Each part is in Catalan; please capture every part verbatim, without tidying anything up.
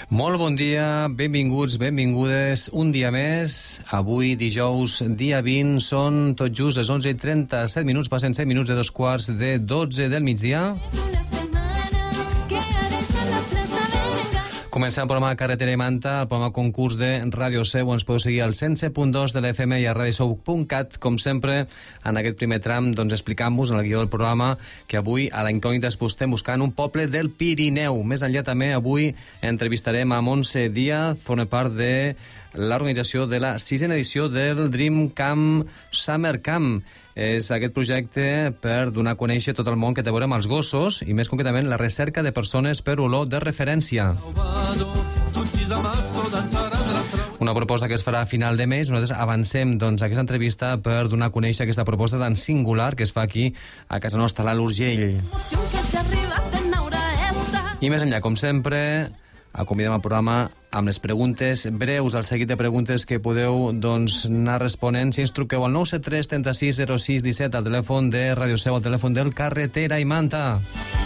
Molt bon dia, benvinguts, benvingudes, un dia més. Avui, dijous, dia vint, són tot just les onze i trenta-set minuts, passen set minuts de dos quarts de dotze del migdia. Comencem el programa Carretera i Manta, el programa concurs de Ràdio Seu. Ens podeu seguir al cent set punt dos de l'F M i a radioseu punt cat. Com sempre, en aquest primer tram, doncs explicant-vos en el guió del programa que avui a la incògnita estem buscant un poble del Pirineu. Més enllà també, avui entrevistarem a Montse Díaz, forma part de l'organització de la sisena edició del Dream Camp Summer Camp. És aquest projecte per donar a conèixer tot el món que té a veure amb els gossos i més concretament la recerca de persones per olor de referència. Una proposta que es farà a final de mes. Nosaltres avancem doncs, aquesta entrevista per donar a conèixer aquesta proposta tan singular que es fa aquí a casa nostra, a l'Alt Urgell. I més enllà, com sempre, acomiadem el programa amb les preguntes breus, el seguit de preguntes que podeu doncs, anar responent si ens truqueu al nou set tres trenta sis zero sis disset al telèfon de Ràdio Seu, al telèfon del Carretera i Manta.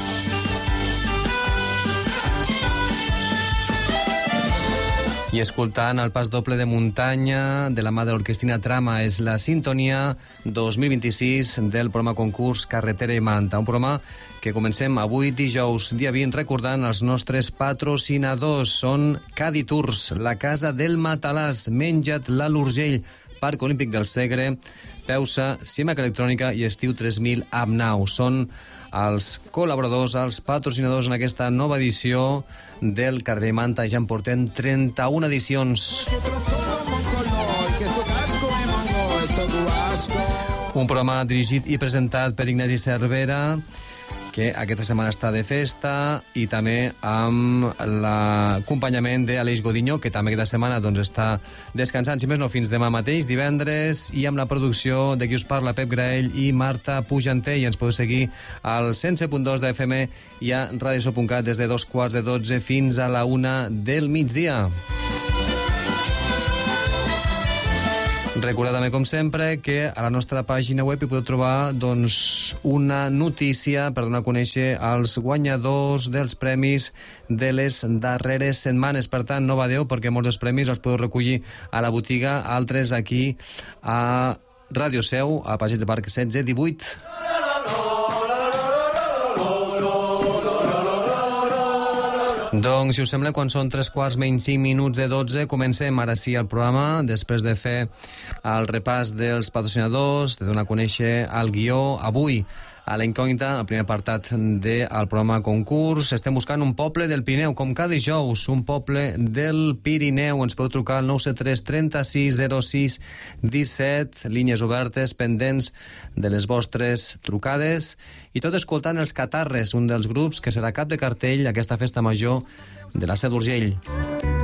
I escoltant el pas doble de muntanya de la mà de l'orquestina Trama és la sintonia dos mil vint-i-sis del programa concurs Carretera i Manta. Un programa que comencem avui dijous, dia vint, recordant els nostres patrocinadors. Són Cadi Tours, la casa del Matalàs, Menja't l'Alt Urgell, Parc Olímpic del Segre, Peusa, Simac Electrònica i Estiu tres mil Abnau. Són els col·laboradors, els patrocinadors en aquesta nova edició del Carretera i Manta. Ja en portem trenta-una edicions. Un programa dirigit i presentat per Ignasi Cervera, que aquesta setmana està de festa, i també amb l'acompanyament d'Aleix Godinho, que també aquesta setmana doncs, està descansant, si més no, fins demà mateix, divendres, i amb la producció de qui us parla, Pep Graell i Marta Pujantell. I ens podeu seguir al cent set punt dos de F M i a radioseu punt cat des de dos quarts de dotze fins a la una del migdia. Recordeu també, com sempre, que a la nostra pàgina web hi podeu trobar doncs, una notícia per donar a conèixer els guanyadors dels premis de les darreres setmanes. Per tant, no badeu, perquè molts dels premis els podeu recollir a la botiga, altres aquí a Ràdio Seu, a Passeig de Parc setze divuit. Doncs, si us sembla, quan són tres quarts menys cinc minuts de dotze, comencem ara sí el programa, després de fer el repàs dels patrocinadors, de donar a conèixer el guió. Avui, a la incògnita, el primer apartat del programa concurs, estem buscant un poble del Pirineu, com cada dijous, un poble del Pirineu. Ens podeu trucar al nou set tres trenta sis zero sis disset, línies obertes, pendents de les vostres trucades, i tot escoltant els Catarres, un dels grups que serà cap de cartell aquesta festa major de la Seu d'Urgell.